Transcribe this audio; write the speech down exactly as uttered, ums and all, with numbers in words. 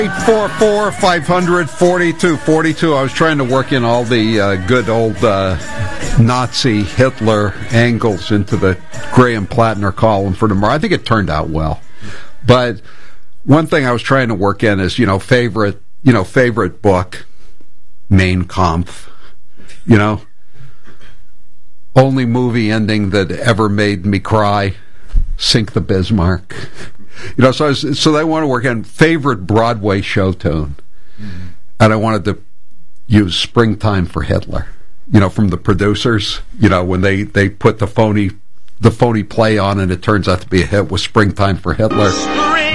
eight four four, five hundred, forty-two forty-two. I was trying to work in all the uh, good old uh, Nazi Hitler angles into the Graham Plattner column for tomorrow. I think it turned out well. But one thing I was trying to work in is, you know, favorite, you know, favorite book, Mein Kampf, you know, only movie ending that ever made me cry, Sink the Bismarck. You know, so I was, so I want to work on favorite Broadway show tune, mm-hmm. and I wanted to use "Springtime for Hitler." You know, from the producers. You know, when they, they put the phony the phony play on, and it turns out to be a hit with "Springtime for Hitler."